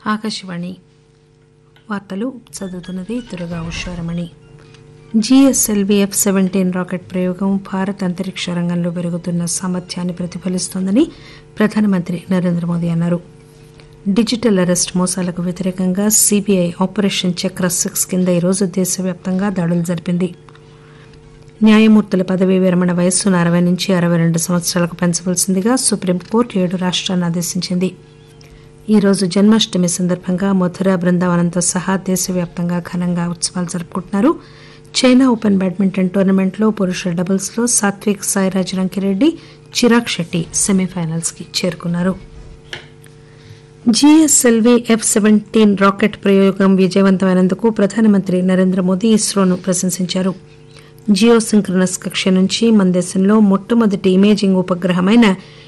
ఆకాశవాణి వార్తలు చదువుతున్నది Durga Usharamani. GSLV F-17 rocket ప్రయోగం భారత్ అంతరిక్ష రంగంలో పెరుగుతున్న సామర్థ్యాన్ని ప్రతిఫలిస్తోందని ప్రధానమంత్రి నరేంద్ర మోదీ అన్నారు. డిజిటల్ అరెస్ట్ మోసాలకు వ్యతిరేకంగా సీబీఐ ఆపరేషన్ చక్ర 6 కింద ఈరోజు దేశవ్యాప్తంగా దాడులు జరిపింది. న్యాయమూర్తుల పదవీ విరమణ వయస్సును 60 నుంచి 62 సంవత్సరాలకు పెంచవలసిందిగా సుప్రీంకోర్టు 7 రాష్ట్రాలను ఆదేశించింది. ఈరోజు జన్మాష్టమి సందర్భంగా మథుర, బృందావనంతో సహా దేశవ్యాప్తంగా ఘనంగా ఉత్సవాలు జరుపుకుంటున్నారు. చైనా ఓపెన్ బ్యాడ్మింటన్ టోర్నమెంట్లో పురుషుల డబుల్స్లో సాత్విక్ సాయిరాజ్ రంకిరెడ్డి, చిరాగ్ షెట్టి సెమీఫైనల్స్ కి చేరుకున్నారు. జిఎస్ఎల్వి F-17 రాకెట్ ప్రయోగం విజయవంతమైనందుకు ప్రధానమంత్రి నరేంద్ర మోదీ ఇస్రోను ప్రశంసించారు. జియో సింక్రనస్ కక్ష నుంచి మన దేశంలో మొట్టమొదటి ఇమేజింగ్ ఉపగ్రహమైన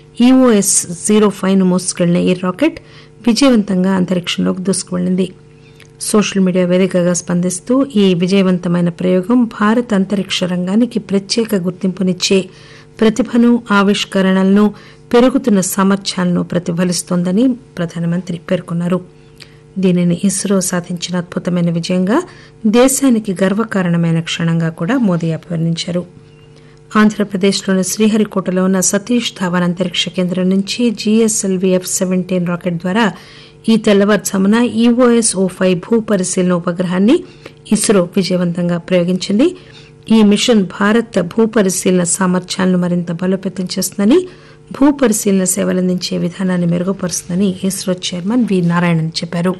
EOS-05 ను మోసుకెళ్లిన ఈ రాకెట్ విజయవంతంగా అంతరిక్షంలోకి దూసుకువెళ్లింది. సోషల్ మీడియా వేదికగా స్పందిస్తూ ఈ విజయవంతమైన ప్రయోగం భారత అంతరిక్ష రంగానికి ప్రత్యేక గుర్తింపునిచ్చే ప్రతిభను, ఆవిష్కరణలను, పెరుగుతున్న సామర్థ్యాలను ప్రతిఫలిస్తోందని ప్రధానమంత్రి పేర్కొన్నారు. దీనిని ఇస్రో సాధించిన అద్భుతమైన విజయంగా, దేశానికి గర్వకారణమైన క్షణంగా కూడా మోదీ అభివర్ణించారు. ఆంధ్రప్రదేశ్లోని శ్రీహరికోటలో ఉన్న సతీష్ ధావన్ అంతరిక్ష కేంద్రం నుంచి జిఎస్ఎల్వి F-17 రాకెట్ ద్వారా ఈ తెల్లవారుజామున EOS-05 భూ పరిశీలన ఉపగ్రహాన్ని ఇస్రో విజయవంతంగా ప్రయోగించింది. ఈ మిషన్ భారత్ భూ పరిశీలన సామర్థ్యాలను మరింత బలోపేతం చేస్తుందని, భూ పరిశీలన సేవలందించే విధానాన్ని మెరుగుపరుస్తుందని ఇస్రో చైర్మన్ వి నారాయణన్ చెప్పారు.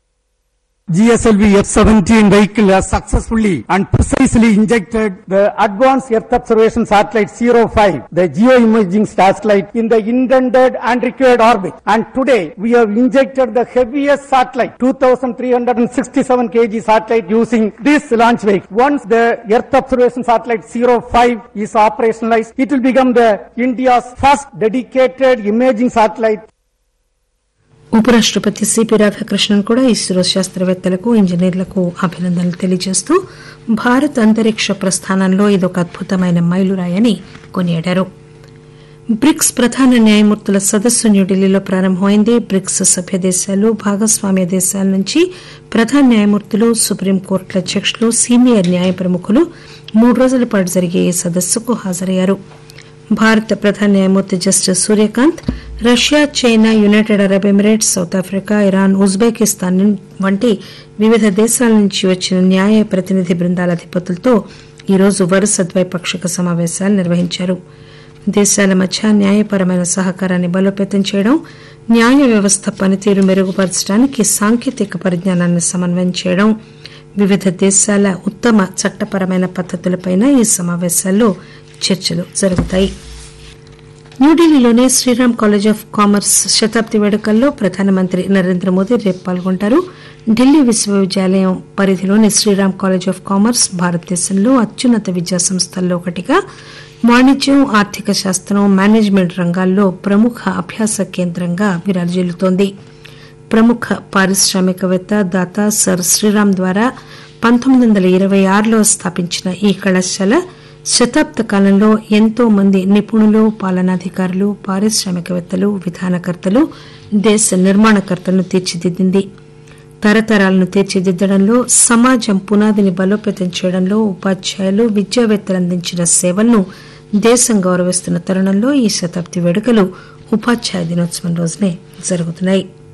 GSLV F-17 vehicle has successfully and precisely injected the Advanced Earth Observation Satellite 05, the geoimaging satellite, in the intended and required orbit. And today we have injected the heaviest satellite, 2,367 kg satellite, using this launch vehicle. Once the Earth Observation Satellite 05 is operationalized, it will become the India's first dedicated imaging satellite. ఉపరాష్టపతి CP Radhakrishnan కూడా ఇస్రో శాస్త్రవేత్తలకు, ఇంజనీర్లకు అభినందనలు తెలియజేస్తూ భారత్ అంతరిక్ష ప్రస్థానంలో ఇదొక అద్భుతమైన మైలురాయని కొనియాడారు. Bricks ప్రధాన న్యాయమూర్తుల సదస్సు న్యూఢిల్లీలో ప్రారంభమైంది. బ్రిక్స్ సభ్య దేశాలు, భాగస్వామ్య దేశాల నుంచి ప్రధాన న్యాయమూర్తులు, సుప్రీంకోర్టుల అధ్యకులు, సీనియర్ న్యాయ ప్రముఖులు 3 రోజుల పాటు జరిగే ఈ సదస్సుకు హాజరయ్యారు. భారత ప్రధాన న్యాయమూర్తి justice Surya Kant, Russia, China, United Arab Emirates, south Africa, Iran, Uzbekistan వంటి వివిధ దేశాల నుంచి వచ్చిన న్యాయ ప్రతినిధి బృందాల అధిపతులతో ఈరోజు వరుస ద్వైపాక్షిక సమావేశాలు నిర్వహించారు. దేశాల మధ్య న్యాయపరమైన సహకారాన్ని బలోపేతం చేయడం, న్యాయ వ్యవస్థ పనితీరు మెరుగుపరచడానికి సాంకేతిక పరిజ్ఞానాన్ని సమన్వయం చేయడం, వివిధ దేశాల ఉత్తమ చట్టపరమైన పద్దతులపై ఈ సమావేశాల్లో చర్చలు జరుగుతాయి. న్యూఢిల్లీలోని శ్రీరామ్ కాలేజ్ ఆఫ్ కామర్స్ శతాబ్ది వేడుకల్లో ప్రధానమంత్రి నరేంద్ర మోదీ రేపు పాల్గొంటారు. ఢిల్లీ విశ్వవిద్యాలయం పరిధిలోని శ్రీరామ్ కాలేజ్ ఆఫ్ కామర్స్ భారతదేశంలో అత్యున్నత విద్యా సంస్థల్లో ఒకటిగా, వాణిజ్యం, ఆర్థిక శాస్త్రం, మేనేజ్మెంట్ రంగాల్లో ప్రముఖ అభ్యాస కేంద్రంగా విరాజిల్లుతోంది. ప్రముఖ పారిశ్రామికవేత్త, దాత సర్ శ్రీరామ్ ద్వారా 1926లో స్థాపించిన ఈ కళాశాల శతాబ్ద కాలంలో ఎంతో మంది నిపుణులు, పాలనాధికారులు, పారిశ్రామికవేత్తలు, విధానకర్తలు, దేశ నిర్మాణకర్తలను తీర్చిదిద్దింది. తరతరాలను తీర్చిదిద్దడంలో, సమాజం పునాదిని బలోపేతం చేయడంలో ఉపాధ్యాయులు, విద్యావేత్తలు అందించిన సేవలను దేశం గౌరవిస్తున్న తరుణంలో ఈ శతాబ్ది వేడుకలు ఉపాధ్యాయ దినోత్సవం రోజునే జరుగుతున్నాయి.